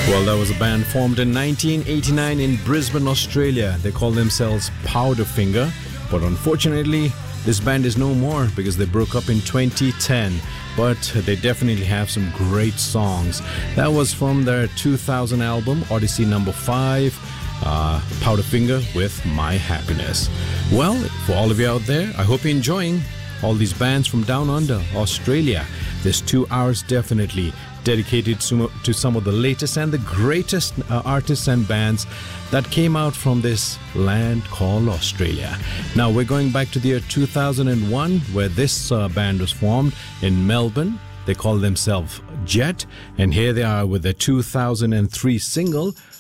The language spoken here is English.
Well, that was a band formed in 1989 in Brisbane, Australia. They call themselves Powderfinger, but unfortunately, this band is no more because they broke up in 2010. But they definitely have some great songs. That was from their 2000 album, Odyssey number 5, Powderfinger with My Happiness. Well, for all of you out there, I hope you're enjoying all these bands from down under, Australia. This 2 hours definitely dedicated to some of the latest and the greatest artists and bands that came out from this land called Australia. Now we're going back to the year 2001, where this band was formed in Melbourne. They call themselves Jet, and here they are with their 2003 single